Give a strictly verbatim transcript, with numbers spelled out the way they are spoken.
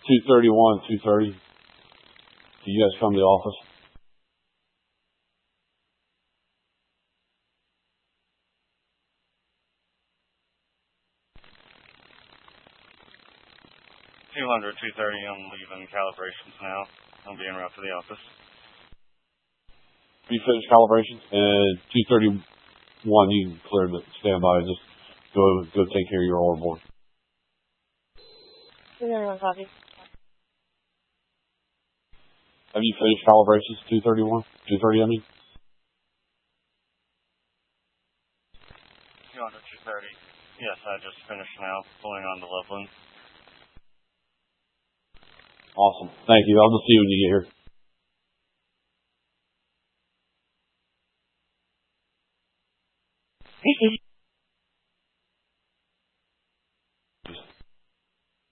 two thirty-one, two thirty. Do you guys come to the office? two hundred, two thirty, I'm leaving calibrations now. I'll be en route to the office. You finished calibrations? And two thirty-one, you can clear the standby. Just go go take care of your oil board. two thirty-one, copy. Have you finished calibrations, two thirty-one? two thirty, I mean? two hundred, two thirty. Yes, I just finished now, pulling on to Loveland. Awesome. Thank you. I'll just see you when you get here.